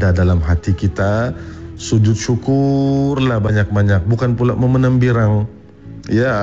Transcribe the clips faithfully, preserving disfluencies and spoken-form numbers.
ada dalam hati kita. Sujud syukurlah banyak-banyak, bukan pula memenambirang ya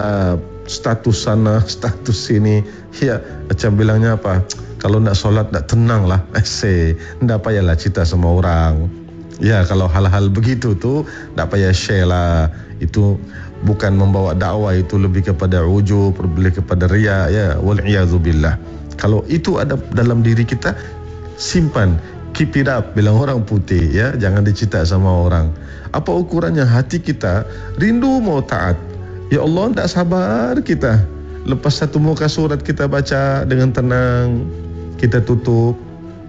status sana status sini. Ya macam bilangnya apa, kalau nak solat nak tenang lah, asyik, ndak payahlah cerita sama orang. Ya kalau hal-hal begitu tu ndak payah share lah, itu bukan membawa dakwah, itu lebih kepada ujub, lebih kepada riya ya, wal iyazubillah. Kalau itu ada dalam diri kita, simpan, keep it up, bilang orang putih ya, jangan dicerita sama orang. Apa ukurannya? Hati kita rindu mau taat, ya Allah tak sabar kita. Lepas satu muka surat kita baca dengan tenang, kita tutup.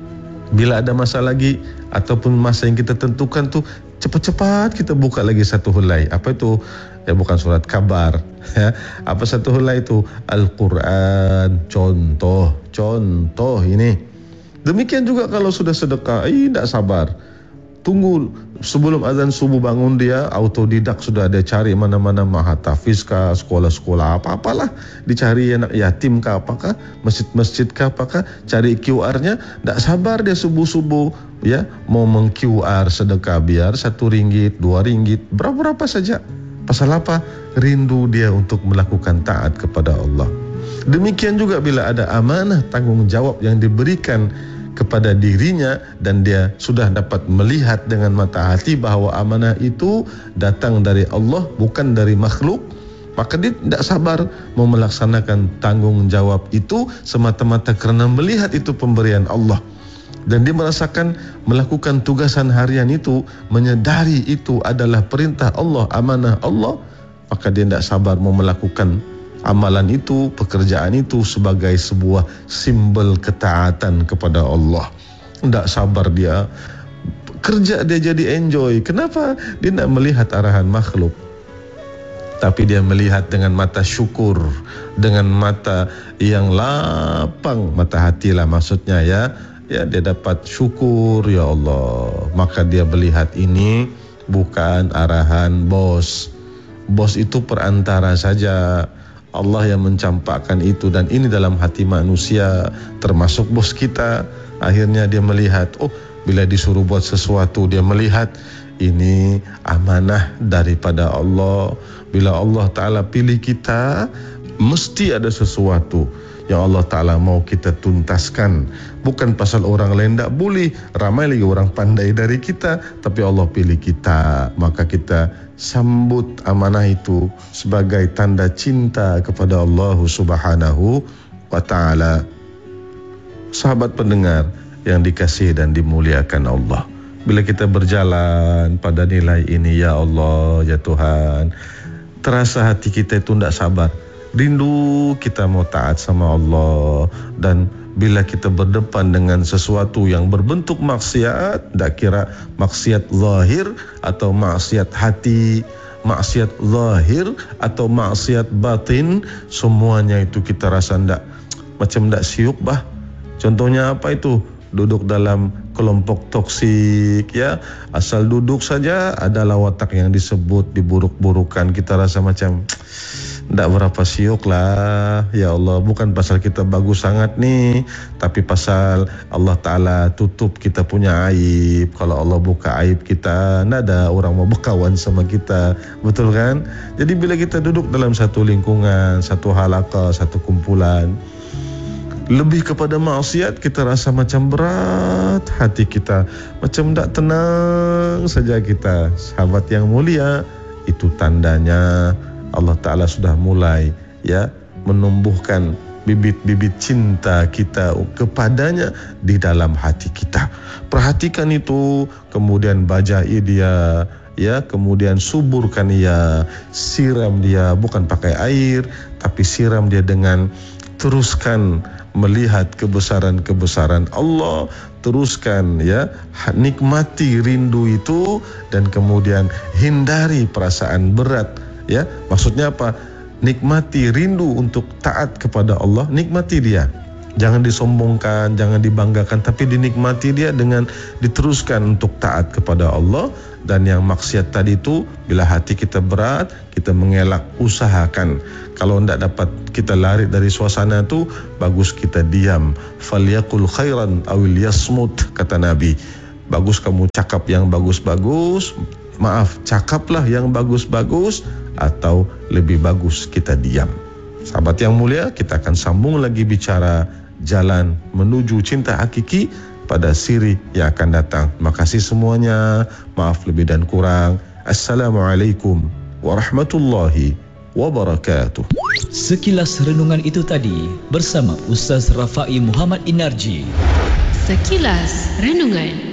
Bila ada masa lagi ataupun masa yang kita tentukan tu, cepat-cepat kita buka lagi satu helai. Apa itu? Ya bukan surat kabar ya. Apa satu helai itu? Al-Quran. Contoh, contoh ini. Demikian juga kalau sudah sedekah, eh tak sabar. Tunggu sebelum azan subuh bangun dia autodidak, sudah dia cari mana-mana mahatafiz kah, sekolah-sekolah apa-apalah, dicari anak yatim kah apakah, masjid-masjid kah apakah, cari Q R-nya. Tak sabar dia subuh-subuh ya mau meng-Q R sedekah, biar satu ringgit, dua ringgit, berapa-berapa saja. Pasal apa? Rindu dia untuk melakukan taat kepada Allah. Demikian juga bila ada amanah tanggungjawab yang diberikan kepada dirinya dan dia sudah dapat melihat dengan mata hati bahawa amanah itu datang dari Allah bukan dari makhluk, maka dia tidak sabar mau melaksanakan tanggungjawab itu semata-mata kerana melihat itu pemberian Allah, dan dia merasakan melakukan tugasan harian itu, menyedari itu adalah perintah Allah, amanah Allah, maka dia tidak sabar mau melakukan amalan itu, pekerjaan itu sebagai sebuah simbol ketaatan kepada Allah. Tidak sabar dia kerja, dia jadi enjoy. Kenapa? Dia tidak melihat arahan makhluk, tapi dia melihat dengan mata syukur, dengan mata yang lapang, mata hati lah maksudnya ya. Ya dia dapat syukur, ya Allah. Maka dia melihat ini bukan arahan bos. Bos itu perantara saja, Allah yang mencampakkan itu, dan ini dalam hati manusia termasuk bos kita. Akhirnya dia melihat, oh bila disuruh buat sesuatu dia melihat ini amanah daripada Allah. Bila Allah Ta'ala pilih kita, mesti ada sesuatu yang Allah Ta'ala mau kita tuntaskan. Bukan pasal orang lain tak boleh, ramai lagi orang pandai dari kita, tapi Allah pilih kita, maka kita sambut amanah itu sebagai tanda cinta kepada Allah Subhanahu wa Ta'ala. Sahabat pendengar yang dikasihi dan dimuliakan Allah, bila kita berjalan pada nilai ini, ya Allah, ya Tuhan, terasa hati kita itu tidak sabar, rindu kita mau taat sama Allah. Dan bila kita berdepan dengan sesuatu yang berbentuk maksiat, tak kira maksiat zahir atau maksiat hati, maksiat zahir atau maksiat batin, semuanya itu kita rasa tak, macam tak siuk bah. Contohnya apa itu? Duduk dalam kelompok toksik ya, asal duduk saja adalah watak yang disebut diburuk-burukan, kita rasa macam tak berapa siuk lah. Ya Allah, bukan pasal kita bagus sangat nih, tapi pasal Allah Ta'ala tutup kita punya aib. Kalau Allah buka aib kita, tak ada orang mau berkawan sama kita, betul kan? Jadi bila kita duduk dalam satu lingkungan, satu halaqah, satu kumpulan, lebih kepada maksiat, kita rasa macam berat hati kita, macam tak tenang saja kita. Sahabat yang mulia, itu tandanya Allah Ta'ala sudah mulai ya menumbuhkan bibit-bibit cinta kita kepadanya di dalam hati kita. Perhatikan itu, kemudian bajai dia ya, kemudian suburkan dia, siram dia, bukan pakai air, tapi siram dia dengan teruskan melihat kebesaran-kebesaran Allah, teruskan ya nikmati rindu itu, dan kemudian hindari perasaan berat ya. Maksudnya apa? Nikmati rindu untuk taat kepada Allah, nikmati dia, jangan disombongkan, jangan dibanggakan, tapi dinikmati dia dengan diteruskan untuk taat kepada Allah. Dan yang maksiat tadi itu, bila hati kita berat, kita mengelak, usahakan. Kalau tidak dapat kita lari dari suasana itu, bagus kita diam. Falyakul khairan awil yasmut, kata Nabi. bagus kamu cakap yang bagus-bagus, maaf, cakaplah yang bagus-bagus, atau lebih bagus kita diam. Sahabat yang mulia, kita akan sambung lagi bicara jalan menuju cinta hakiki pada siri yang akan datang. Terima kasih semuanya. Maaf lebih dan kurang. Assalamualaikum warahmatullahi wabarakatuh. Sekilas renungan itu tadi bersama Ustaz Rafai Muhammad Inarji. Sekilas renungan.